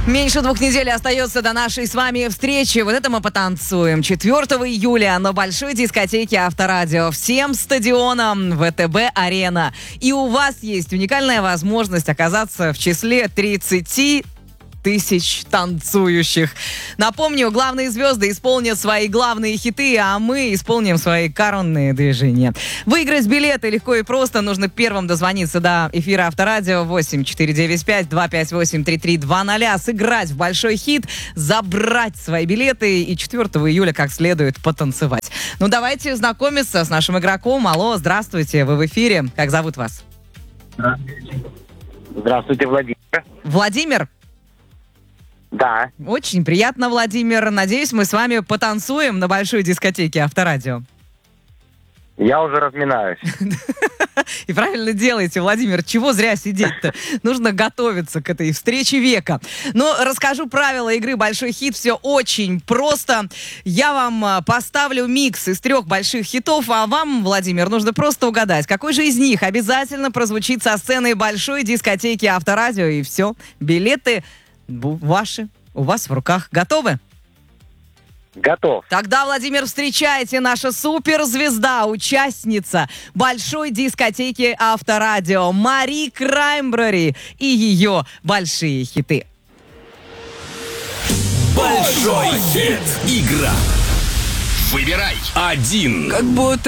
Меньше 2 недель остается до нашей с вами встречи. Вот это мы потанцуем 4 июля на большой дискотеке Авторадио. Всем стадионам ВТБ-арена. И у вас есть уникальная возможность оказаться в числе 30 тысяч танцующих. Напомню, главные звезды исполнят свои главные хиты, а мы исполним свои коронные движения. Выиграть билеты легко и просто. Нужно первым дозвониться до эфира Авторадио 8495-258-3320, сыграть в большой хит, забрать свои билеты и 4 июля как следует потанцевать. Ну, давайте знакомиться с нашим игроком. Алло, здравствуйте, вы в эфире. Как зовут вас? Здравствуйте, Владимир. Владимир? Да. Очень приятно, Владимир. Надеюсь, мы с вами потанцуем на большой дискотеке Авторадио. Я уже разминаюсь. И правильно делаете, Владимир. Чего зря сидеть-то? Нужно готовиться к этой встрече века. Но расскажу правила игры «Большой хит». Все очень просто. Я вам поставлю микс из 3 больших хитов, а вам, Владимир, нужно просто угадать, какой же из них обязательно прозвучит со сцены большой дискотеки Авторадио. И все. Билеты ваши, у вас в руках. Готовы? Готов. Тогда, Владимир, встречайте, наша суперзвезда, участница большой дискотеки Авторадио Мари Краймбрери и ее большие хиты. Большой хит. Игра. Выбирай один. Как будто